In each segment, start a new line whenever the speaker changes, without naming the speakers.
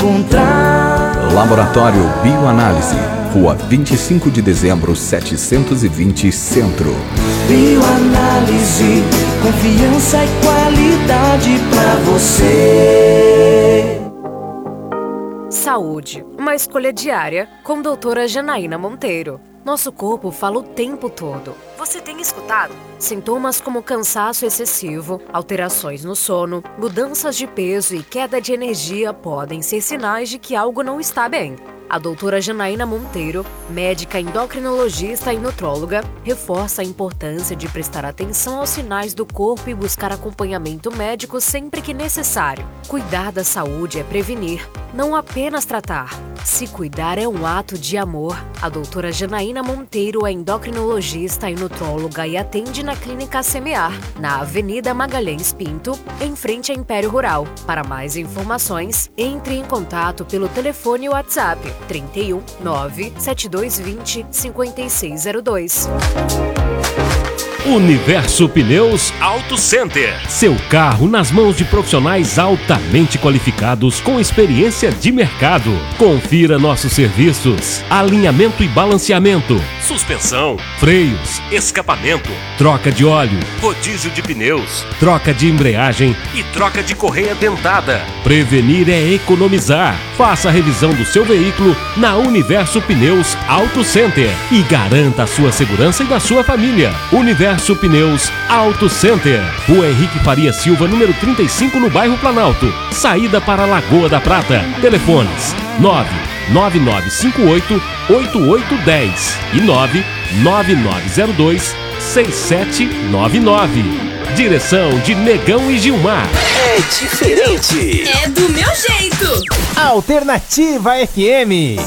encontrar.
Laboratório Bioanálise, Rua 25 de Dezembro, 720, Centro.
Bioanálise, confiança e qualidade pra você.
Saúde, uma escolha diária com doutora Janaína Monteiro. Nosso corpo fala o tempo todo. Você tem escutado? Sintomas como cansaço excessivo, alterações no sono, mudanças de peso e queda de energia podem ser sinais de que algo não está bem. A doutora Janaína Monteiro, médica endocrinologista e nutróloga, reforça a importância de prestar atenção aos sinais do corpo e buscar acompanhamento médico sempre que necessário. Cuidar da saúde é prevenir, não apenas tratar. Se cuidar é um ato de amor. A doutora Janaína Monteiro é endocrinologista e nutróloga e atende na Clínica Semear, na Avenida Magalhães Pinto, em frente a Império Rural. Para mais informações, entre em contato pelo telefone WhatsApp 31 97220 5602.
Universo Pneus Auto Center. Seu carro nas mãos de profissionais altamente qualificados com experiência de mercado. Confira nossos serviços: alinhamento e balanceamento, suspensão, freios, escapamento, troca de óleo, rodízio de pneus, troca de embreagem e troca de correia dentada. Prevenir é economizar. Faça a revisão do seu veículo na Universo Pneus Auto Center e garanta a sua segurança e da sua família. Universo Pneus Auto Center. Rua Henrique Faria Silva, número 35, no bairro Planalto. Saída para Lagoa da Prata. Telefones 99958-8810 e 99902-6799. Direção de Negão e Gilmar.
É diferente.
É do meu jeito.
Alternativa FM.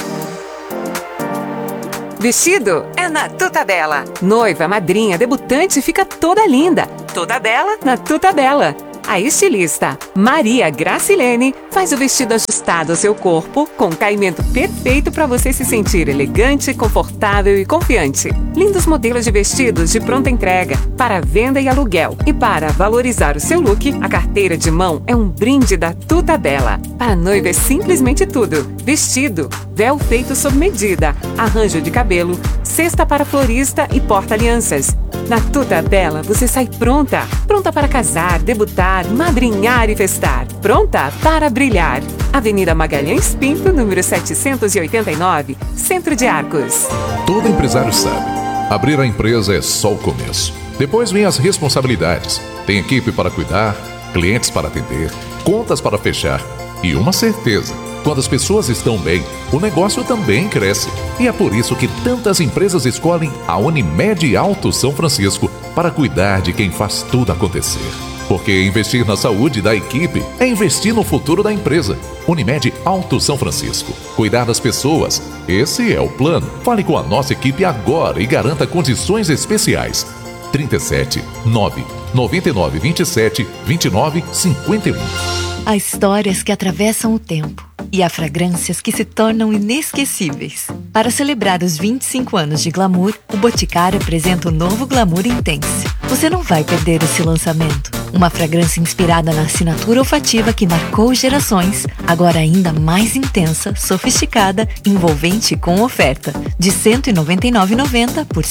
Vestido é na Tuta Bela. Noiva, madrinha, debutante fica toda linda. Toda bela na Tuta Bela. A estilista Maria Gracilene faz o vestido ajustado ao seu corpo, com caimento perfeito para você se sentir elegante, confortável e confiante. Lindos modelos de vestidos de pronta entrega para venda e aluguel. E para valorizar o seu look, a carteira de mão é um brinde da Tuta Bela. Para a noiva é simplesmente tudo: vestido, véu feito sob medida, arranjo de cabelo, cesta para florista e porta-alianças. Na Tuta Bela você sai pronta para casar, debutar, madrinhar e festar. Pronta para brilhar. Avenida Magalhães Pinto, número 789, Centro de Arcos.
Todo empresário sabe, abrir a empresa é só o começo. Depois vem as responsabilidades. Tem equipe para cuidar, clientes para atender, contas para fechar. E uma certeza: quando as pessoas estão bem, o negócio também cresce. E é por isso que tantas empresas escolhem a Unimed Alto São Francisco para cuidar de quem faz tudo acontecer. Porque investir na saúde da equipe é investir no futuro da empresa. Unimed Alto São Francisco. Cuidar das pessoas, esse é o plano. Fale com a nossa equipe agora e garanta condições especiais. 37 9 99 27 29 51.
Há histórias que atravessam o tempo e há fragrâncias que se tornam inesquecíveis. Para celebrar os 25 anos de Glamour, o Boticário apresenta o novo Glamour Intense. Você não vai perder esse lançamento. Uma fragrância inspirada na assinatura olfativa que marcou gerações, agora ainda mais intensa, sofisticada, envolvente e com oferta de R$ 199,90 por R$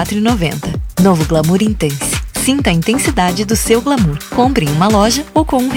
164,90. Novo Glamour Intense. Sinta a intensidade do seu glamour. Compre em uma loja ou com um